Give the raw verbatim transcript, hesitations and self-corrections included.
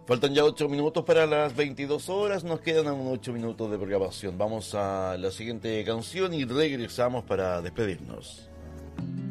Faltan ya ocho minutos para las veintidós horas, nos quedan aún ocho minutos de programación. Vamos a la siguiente canción y regresamos para despedirnos.